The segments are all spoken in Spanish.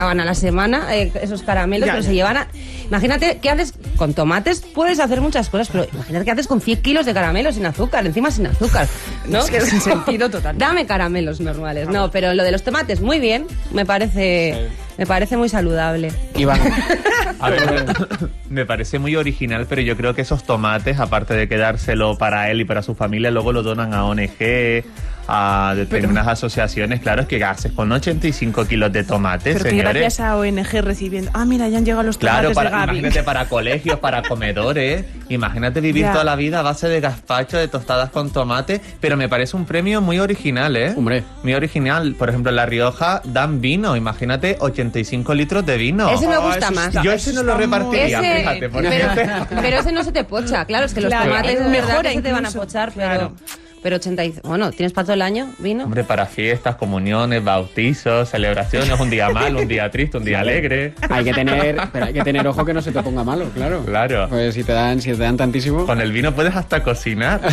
a la semana esos caramelos, pero se llevan a... Imagínate, ¿qué haces? Con tomates puedes hacer muchas cosas, pero imagínate qué haces con 100 kilos de caramelos sin azúcar, encima sin azúcar, ¿no? Que sin sentido total. Dame caramelos normales. No, pero lo de los tomates, muy bien, me parece muy saludable. Iván. A ver, me parece muy original, pero yo creo que esos tomates, aparte de quedárselo para él y para su familia, luego lo donan a ONG, a determinadas asociaciones. Claro, es que haces con 85 kilos de tomates, pero señores. que gracias a ONG recibiendo... mira, ya han llegado los tomates de Gaby. Imagínate para colegios, para comedores. Imagínate vivir toda la vida a base de gazpacho, de tostadas con tomate. Pero me parece un premio muy original, ¿eh? Hombre. Muy original. Por ejemplo, en La Rioja dan vino. Imagínate 85 litros de vino. Ese me gusta más. Yo ese no lo repartiría, fíjate. Pero ese no se te pocha. Claro, es que los tomates es verdad que se te van a pochar, pero 85... Bueno, ¿tienes para todo el año vino? Hombre, para fiestas, comuniones, bautizos, celebraciones, un día malo, un día triste, un día alegre. Pero hay que tener ojo que no se te ponga malo, claro. Claro. Pues si te dan tantísimo. Con el vino puedes hasta cocinar.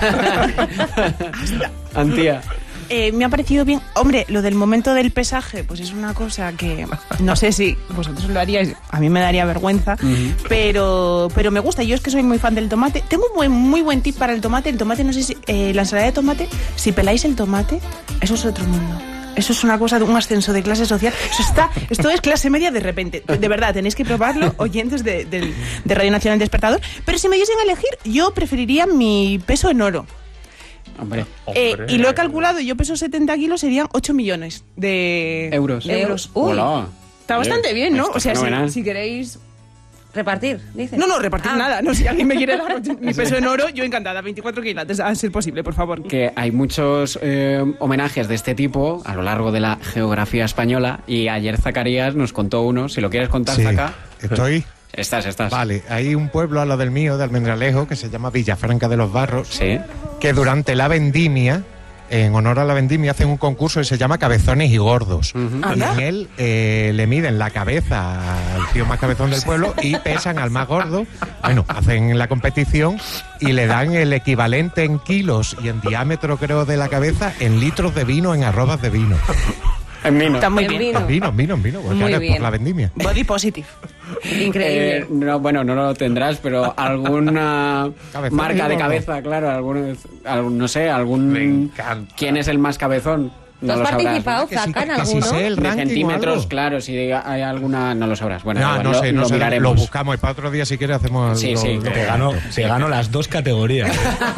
Antía. Me ha parecido bien. Hombre, lo del momento del pesaje, pues es una cosa que no sé si vosotros lo haríais, a mí me daría vergüenza, pero me gusta. Yo es que soy muy fan del tomate. Tengo un muy buen tip para el tomate. El tomate, no sé si... la ensalada de tomate, si peláis el tomate, eso es otro mundo. Eso es una cosa de un ascenso de clase social. Esto es clase media de repente. De verdad, tenéis que probarlo, oyentes de Radio Nacional Despertador. Pero si me diesen a elegir, yo preferiría mi peso en oro. Hombre. Y lo he calculado, yo peso 70 kilos, serían 8 millones de euros. Uy, Hola. está bastante bien, ¿no? O sea, fenomenal. si queréis... ¿Repartir, dices? No, repartir nada. No, si alguien me quiere dar mi peso en oro, yo encantada. 24 quilates, a ser posible, por favor. Que hay muchos homenajes de este tipo a lo largo de la geografía española y ayer Zacarías nos contó uno. Si lo quieres contar, sí, Zaca. Estoy... Estás. Vale, hay un pueblo al lado del mío, de Almendralejo, que se llama Villafranca de los Barros, sí, que durante la vendimia, en honor a la vendimia, hacen un concurso que se llama Cabezones y Gordos. Y en él le miden la cabeza al tío más cabezón del pueblo y pesan al más gordo. Bueno, hacen la competición y le dan el equivalente en kilos y en diámetro, creo, de la cabeza en litros de vino, en arrobas de vino. En vino. Está muy bien. En vino, Muy bien. por la vendimia. Body positive. Increíble. No, bueno, no lo tendrás, pero alguna Cabezón marca y de gordo. cabeza, claro, no sé, Me encanta. ¿Quién es el más cabezón? ¿Tú has lo sabrás, participado, Que sí, Zaca, en que sí alguno? sé el De ranking o centímetros, algo. claro, si hay alguna, no lo sabrás. Bueno, No sé, lo miraremos. lo buscamos y para otro día si quieres hacemos Sí, sí. Te gano las dos categorías.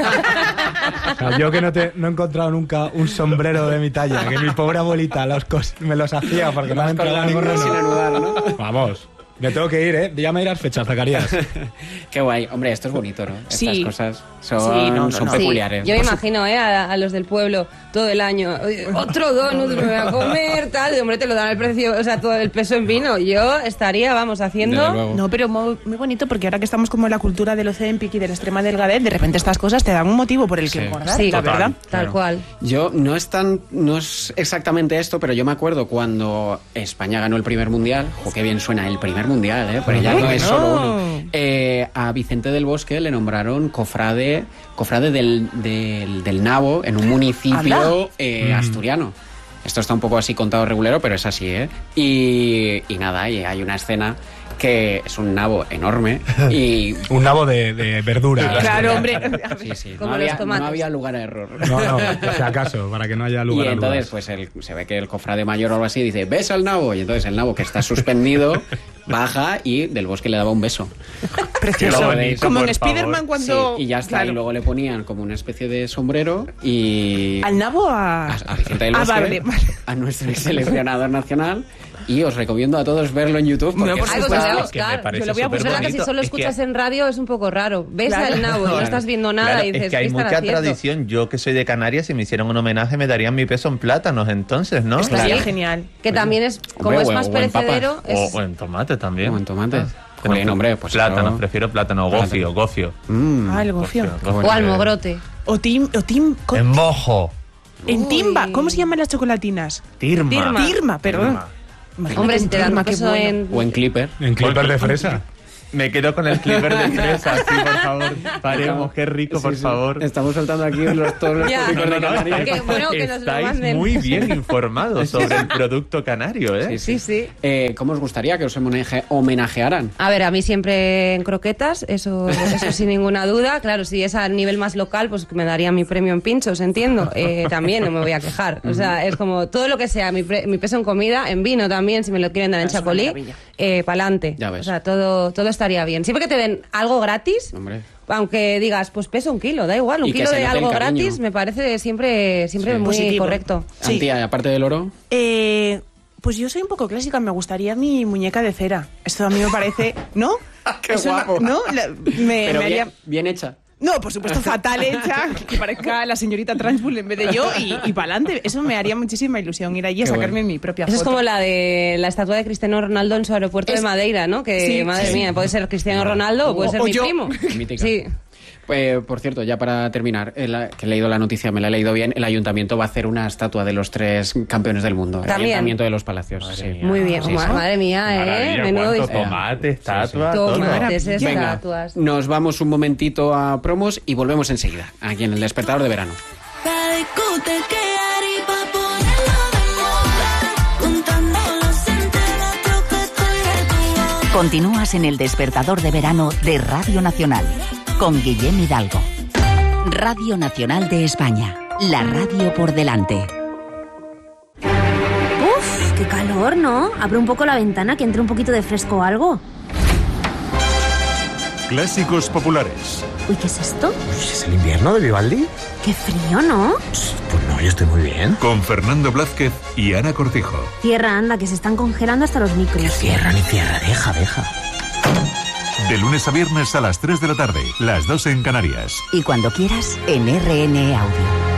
O sea, yo que no he encontrado nunca un sombrero de mi talla, que mi pobre abuelita me los hacía porque no me entraba Con gorro sin ninguno. anudar, ¿no? Vamos, me tengo que ir, ¿eh? Ya me irás fechas, Zacarías. Qué guay. Hombre, esto es bonito, ¿no? Sí. Estas cosas son, Sí, no. son Sí, peculiares. yo me imagino a los del pueblo todo el año. Oye, otro donut me voy a comer, tal. Y hombre, te lo dan el precio, o sea, todo el peso en vino. Yo estaría, vamos, Desde haciendo... luego. No, pero muy bonito porque ahora que estamos como en la cultura del Ozempic y de la extrema delgadez, de repente estas cosas te dan un motivo por el que Sí. engordar, Sí, la verdad. Tal cual. Yo no es exactamente esto, pero yo me acuerdo cuando España ganó el primer mundial. Jo, qué bien suena el primer mundial, ¿eh? Pero ya no es solo uno. A Vicente del Bosque le nombraron cofrade del Nabo en un municipio asturiano. Esto está un poco así contado regulero, pero es así, ¿eh? Y nada, y hay una escena que es un nabo enorme y... Un nabo de verdura. Claro, hombre. Sí, Como no los había, tomates. no había lugar a error. No, si acaso, para que no haya Y lugar a entonces, dudas. pues se ve que el cofrade mayor o algo así dice, ¿ves al nabo? Y entonces el nabo, que está suspendido, baja y Del Bosque le daba un beso. Precioso. Lo veréis, Como en por favor. Spider-Man cuando... Sí, y ya está. Claro. Y luego le ponían como una especie de sombrero y... ¿Al nabo a Vicente del Bosque, vale. a nuestro seleccionador nacional. Y os recomiendo a todos verlo en YouTube. Porque No, por es Ay, pues supuesto. voy a Es que me buscar. parece Yo lo voy a Es súper verdad que si bonito. solo Es que- escuchas en radio es un poco raro. Ves Claro. al nabo y no estás viendo nada Claro, y dices, es que hay ¿qué estará mucha haciendo? tradición. Yo que soy de Canarias, si me hicieran un homenaje me darían mi peso en plátanos entonces, ¿no? Estaría Sí. genial. Que también es, como Hombre, es o más en papas. perecedero, es... O en tomate también. O en tomate. Ah, Jolín, pero hombre, pues plátanos, eso- prefiero plátano. Gofio, gofio. Ah, el gofio. o almogrote. O Tim... En mojo. En timba. ¿Cómo se llaman las chocolatinas? Tirma. Tirma, perdón. Imagínate Hombre, si un te dan tirma, un qué peso bueno. en... O en Clipper. En clipper de fresa. Me quedo con el clipper de fresa, sí, por favor. Paremos, qué rico, por favor. Estamos soltando aquí todos los Ya. tópicos de No, Canarias. Que, bueno, que nos lo Estáis manden. muy bien informados sobre el producto canario, ¿eh? Sí. ¿Cómo os gustaría que os homenajearan? A ver, a mí siempre en croquetas, eso sin ninguna duda. Claro, si es a nivel más local, pues me daría mi premio en pinchos, entiendo. También no me voy a quejar. O sea, es como todo lo que sea, mi peso en comida, en vino también, si me lo quieren dar en Es una chacolí, maravilla. pa'lante. Ya ves. O sea, todo estaría bien. Siempre que te den algo gratis, Hombre. aunque digas, pues peso 1 kilo, da igual, un Y que kilo se de note el algo cariño. gratis me parece siempre muy Positivo. correcto. Sí. Antía, aparte del oro, Pues yo soy un poco clásica, me gustaría mi muñeca de cera. Esto a mí me parece, ¿no? ¡Qué Eso guapo! ¿no? Me pero haría... bien hecha. No, por supuesto, fatal hecha, que parezca la señorita Transbull en vez de yo y para adelante. Eso me haría muchísima ilusión, ir allí a Qué sacarme bueno. mi propia Eso foto. es como la de la estatua de Cristiano Ronaldo en su aeropuerto de Madeira, ¿no? Que, Sí, madre sí. mía, puede ser Cristiano Ronaldo o puede ser O mi yo. primo. Mítica. Sí. Por cierto, ya para terminar, que he leído la noticia, me la he leído bien, el ayuntamiento va a hacer una estatua de los 3 campeones del mundo. El También. ayuntamiento de los Palacios. Sí. Muy bien. Sí, sí. Madre mía, Maravilla, Menudo cuánto disco. tomate, estatua, todo. Tomates, Venga, estatuas. nos vamos un momentito a promos y volvemos enseguida, aquí en el Despertador de Verano. La discote que haré pa' ponerlo de moda. Contándolos entre nosotros que estoy de tu boca. Continúas en el Despertador de Verano de Radio Nacional con Guillem Hidalgo. Radio Nacional de España, la radio por delante. Uf, qué calor, ¿no? Abre un poco la ventana que entre un poquito de fresco o algo. Clásicos populares. Uy, ¿qué es esto? ¿Es el invierno de Vivaldi? Qué frío, ¿no? Pues no, yo estoy muy bien. Con Fernando Blázquez y Ana Cortijo. Tierra, anda, que se están congelando hasta los micros. Cierra ni cierra, deja. De lunes a viernes a las 3 de la tarde, las 2 en Canarias. Y cuando quieras, en RN Audio.